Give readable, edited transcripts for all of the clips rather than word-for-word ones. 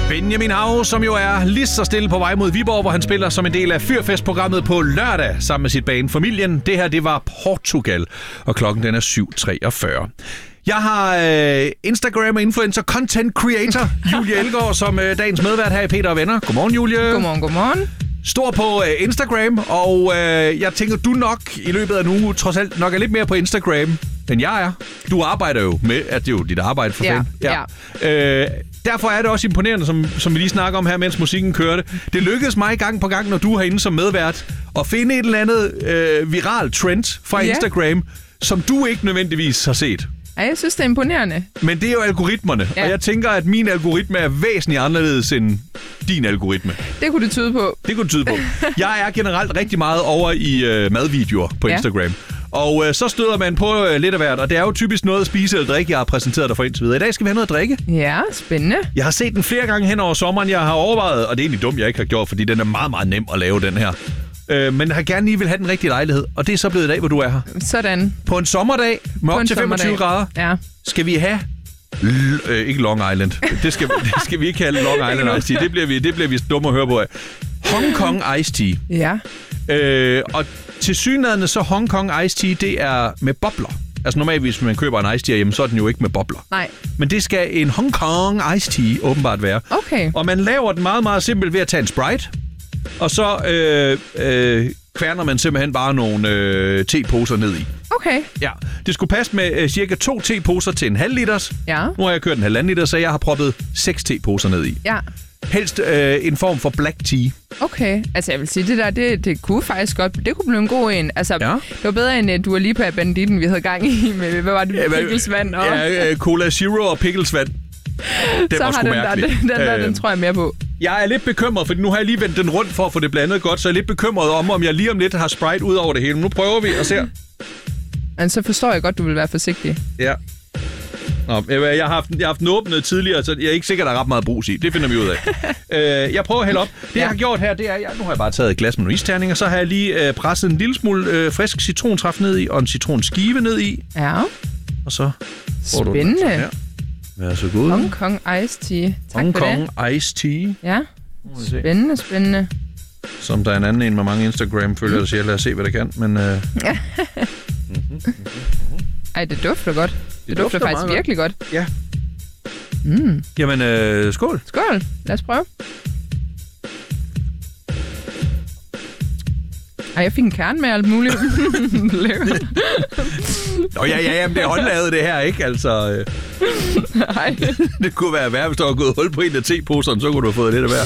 Benjamin Hav, som jo er lige så stille på vej mod Viborg, hvor han spiller som en del af Fyrfest-programmet på lørdag sammen med sit band Familien. Det her, det var Portugal, og klokken den er 7.43. Jeg har Instagram og influencer content creator Julie Elgaard som dagens medvært her i Peter og Venner. Godmorgen, Julie. Godmorgen. Stor på Instagram, og jeg tænker, du nok i løbet af en uge trods alt nok er lidt mere på Instagram, end jeg er. Du arbejder jo med, at det er jo dit arbejde for fanden. Ja. Derfor er det også imponerende, som vi lige snakker om her, mens musikken kørte. Det lykkedes mig gang på gang, når du er herinde som medvært, at finde et eller andet viral trend fra Instagram, som du ikke nødvendigvis har set. Ja, jeg synes, det er imponerende. Men det er jo algoritmerne, og jeg tænker, at min algoritme er væsentligt anderledes end din algoritme. Det kunne det tyde på. Jeg er generelt rigtig meget over i madvideoer på Instagram. Og så støder man på lidt af hvert, og det er jo typisk noget at spise eller drikke, jeg har præsenteret dig for indtil videre. I dag skal vi have noget at drikke. Ja, spændende. Jeg har set den flere gange hen over sommeren. Jeg har overvejet, og det er egentlig dumt, jeg ikke har gjort, fordi den er meget, meget nem at lave, den her. Men har gerne lige vil have den rigtige lejlighed, og det er så blevet i dag, hvor du er her. Sådan. På en sommerdag med op til 25 grader, skal vi have... ikke Long Island. Det skal vi ikke have Long Island Iced Tea. Det bliver vi dumme at høre på af. Hong Kong Iced Tea. Ja. Og tilsyneladende så Hong Kong Iced Tea, det er med bobler. Altså normalt, hvis man køber en Iced Tea hjemme, så er den jo ikke med bobler. Nej. Men det skal en Hong Kong Iced Tea åbenbart være. Okay. Og man laver den meget, meget simpelt ved at tage en Sprite, og så kværner man simpelthen bare nogle teposer ned i. Okay. Ja, det skulle passe med cirka 2 teposer til en halv liters. Ja. Nu har jeg kørt en halvanden liter, så jeg har proppet 6 teposer ned i. Ja. Helst en form for black tea. Okay, altså jeg vil sige, det kunne faktisk godt, det kunne blive en god en. Altså, det var bedre end Dua Lipa Banditten, vi havde gang i med, hvad var det, pickelsvand? Og... Ja, Cola Zero og pickelsvand. Det så var sgu mærkeligt. Den tror jeg mere på. Jeg er lidt bekymret, for nu har jeg lige vendt den rundt for at få det blandet godt, så jeg er lidt bekymret om jeg lige om lidt har Sprite ud over det hele. Nu prøver vi og ser. Men så forstår jeg godt, du vil være forsigtig. Ja. Nå, jeg har haft den åbnet tidligere, så jeg er ikke sikker, der er ret meget brus i. Det finder vi ud af. Jeg prøver at hælde op. Det, jeg har gjort her, det er... Nu har jeg bare taget et glas med nogle isterninger, så har jeg lige presset en lille smule frisk citronsaft ned i, og en citronskive ned i. Ja. Og så... Spændende. Vær så god. Hong Kong Iced Tea. Tak Hong for Kong det. Iced Tea. Ja. Spændende. Som der er en anden en med mange Instagram-følgere, der siger, lad os se, hvad det kan. Men... Ej, det dufter godt. Det dufter faktisk virkelig godt. Ja. Jamen, skål. Skål. Lad os prøve. Ej, jeg fik en kerne med alt muligt. Nå ja, men det er håndlavet det her, ikke? Altså... Nej. Det kunne være værd, hvis der var gået hul på en af teposerne, så kunne du have fået lidt af hver.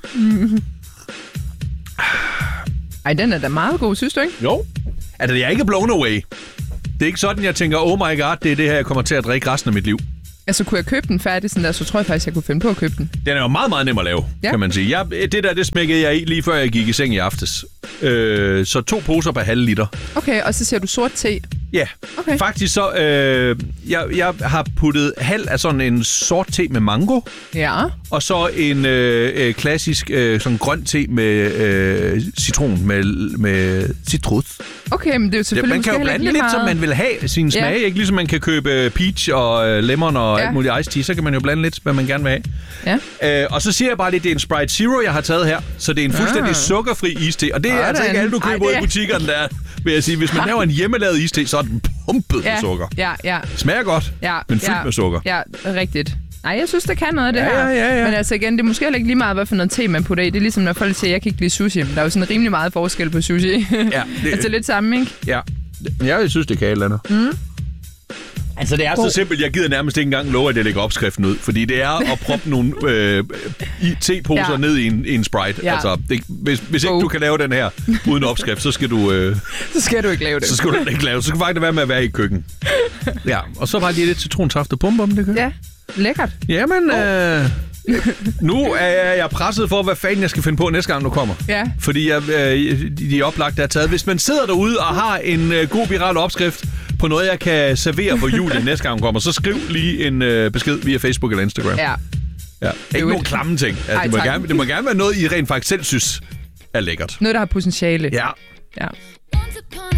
Ej, den er da meget god, synes du ikke? Jo. Altså, jeg er ikke blown away. Det er ikke sådan, jeg tænker, oh my god, det er det her, jeg kommer til at drikke resten af mit liv. Altså, kunne jeg købe den færdig sådan der, så tror jeg faktisk, jeg kunne finde på at købe den. Den er jo meget, meget nem at lave, kan man sige. Det smækkede jeg i lige før jeg gik i seng i aftes. Så 2 poser per halv liter. Okay, og så siger du sort te? Ja, okay. Faktisk så, jeg har puttet halv af sådan en sort te med mango. Ja. Og så en klassisk sådan grøn te med citron, med citrus. Okay, men det er jo selvfølgelig man kan jo blande lidt, som man vil have sin smag. Ikke ligesom man kan købe peach og lemon og alt muligt iced tea, så kan man jo blande lidt, hvad man gerne vil have. Ja. Og så siger jeg bare lidt, det er en Sprite Zero, jeg har taget her. Så det er en fuldstændig sukkerfri iste. Og det er altså ikke alle, du køber ud i butikkerne der. Vil jeg sige, hvis man laver en hjemmelavet iste, så er den pumpet med sukker. Ja. Smager godt, men fyldt med sukker. Ja, rigtigt. Nej, jeg synes, det kan noget af det her. Ja. Men altså igen, det er måske heller ikke lige meget, hvad for noget te man putter i. Det er ligesom, når folk siger, jeg kan ikke lide sushi. Men der er jo sådan rimelig meget forskel på sushi. Ja, altså lidt sammen, ikke? Ja. Jeg synes, det kan et eller andet. Altså, det er så simpelt, jeg gider nærmest ikke engang love, at jeg lægger opskriften ud. Fordi det er at proppe nogle teposer ned i en Sprite. Ja. Altså, hvis ikke du kan lave den her uden opskrift, så skal du... så skal du ikke lave det. Så skal du ikke lave det. Så skal faktisk være med at være i køkken. Ja, og så bare lige lidt citronsaft og pumpe om det kan. Ja, lækkert. Jamen, nu er jeg presset for, hvad fanden jeg skal finde på næste gang, du kommer. Ja. Fordi de oplagte er taget. Hvis man sidder derude og har en god viral opskrift på noget, jeg kan servere for Julie næste gang, hun kommer, så skriv lige en besked via Facebook eller Instagram. Ja. Ikke nogen klamme ting. Altså, det må gerne være noget, I rent faktisk selv synes er lækkert. Noget, der har potentiale. Ja.